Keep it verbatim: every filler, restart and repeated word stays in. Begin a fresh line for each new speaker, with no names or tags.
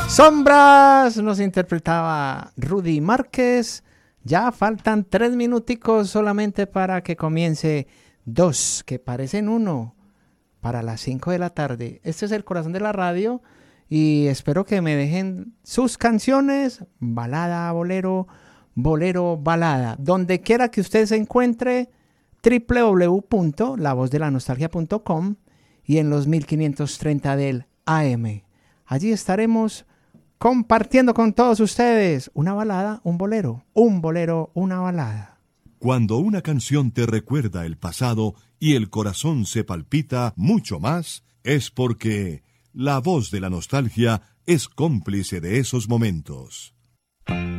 Sombras nos interpretaba Rudy Márquez. Ya faltan tres minuticos solamente para que comience dos, que parecen uno, para las cinco de la tarde. Este es el corazón de la radio y espero que me dejen sus canciones, balada, bolero, bolero, balada. Donde quiera que usted se encuentre, doble u doble u doble u punto la voz de la nostalgia punto com y en los mil quinientos treinta del A M. Allí estaremos compartiendo con todos ustedes una balada, un bolero, un bolero, una balada.
Cuando una canción te recuerda el pasado y el corazón se palpita mucho más, es porque la voz de la nostalgia es cómplice de esos momentos.